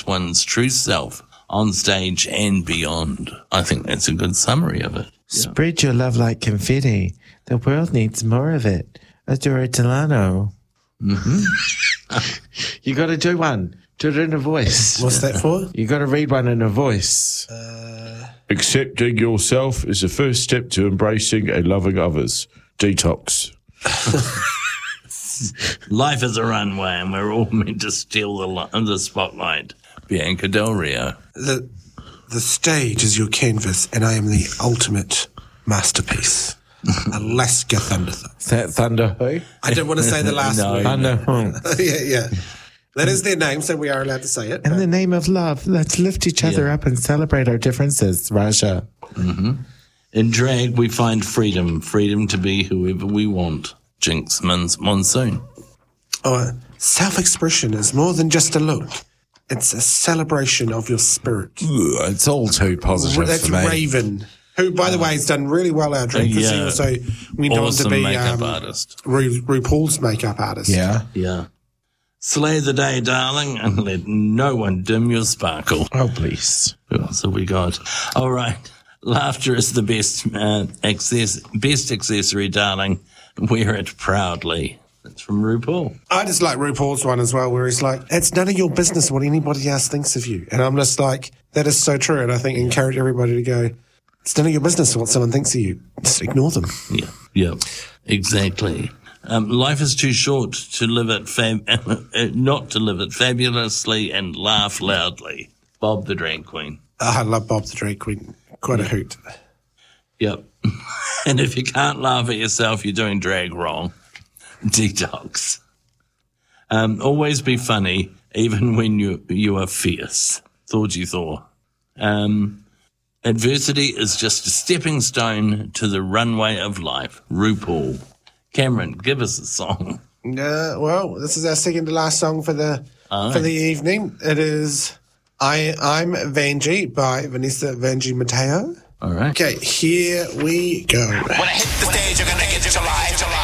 express one's true self on stage and beyond. I think that's a good summary of it. Spread your love like confetti. The world needs more of it. Adora Delano. You got to do one. Do it in a voice. What's that for? You got to read one in a voice. Accepting yourself is the first step to embracing and loving others. Detox. Life is a runway and we're all meant to steal the spotlight. Bianca Del Rio. The stage is your canvas and I am the ultimate masterpiece. Alaska Thunderthump. Is that Thunder who? I don't want to say the last word. Thunder who? Yeah. That is their name, so we are allowed to say it. In the name of love, let's lift each other up and celebrate our differences, Raja. In drag, we find freedom to be whoever we want. Jinx Monsoon. Self-expression is more than just a look. It's a celebration of your spirit. It's all too positive That's for me. Raven, who, by the way, has done really well out drag because he also went on to be makeup artist. RuPaul's makeup artist. Yeah. Slay the day, darling, and let no one dim your sparkle. Oh, please. Who else have we got? All right. Laughter is the best accessory, darling. Wear it proudly. That's from RuPaul. I just like RuPaul's one as well, where he's like, it's none of your business what anybody else thinks of you. And I'm just like, that is so true. And I think encourage everybody to go, it's none of your business what someone thinks of you. Just ignore them. Yeah, exactly. Life is too short to live it not to live it fabulously and laugh loudly. Bob the Drag Queen. I love Bob the Drag Queen. Quite a hoot. Yep. And if you can't laugh at yourself, you're doing drag wrong. Detox. Always be funny, even when you are fierce. Thorgy Thor. Adversity is just a stepping stone to the runway of life. RuPaul. Cameron, give us a song. Well, this is our second to last song for the evening. It is I'm Vanjie by Vanessa Vanjie Mateo. All right. Okay, here we go. When I hit the stage, you're gonna get your life.